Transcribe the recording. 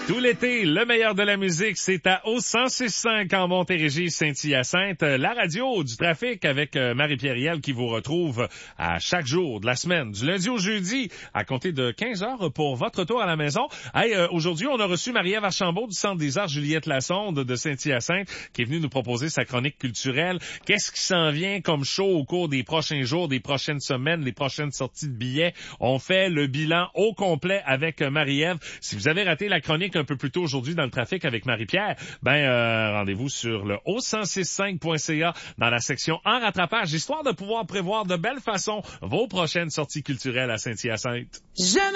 Tout l'été, le meilleur de la musique, c'est à au 106.5 en Montérégie, Saint-Hyacinthe, la radio du trafic avec Marie-Pierre Riel qui vous retrouve à chaque jour de la semaine, du lundi au jeudi, à compter de 15 heures pour votre retour à la maison. Aujourd'hui, on a reçu Marie-Ève Archambault du Centre des Arts Juliette Lassonde de Saint-Hyacinthe qui est venue nous proposer sa chronique culturelle. Qu'est-ce qui s'en vient comme show au cours des prochains jours, des prochaines semaines, les prochaines sorties de billets? On fait le bilan au complet avec Marie-Ève. Si vous avez raté la chronique un peu plus tôt aujourd'hui dans le trafic avec Marie-Pierre, rendez-vous sur le o1065.ca dans la section en rattrapage, histoire de pouvoir prévoir de belle façon vos prochaines sorties culturelles à Saint-Hyacinthe.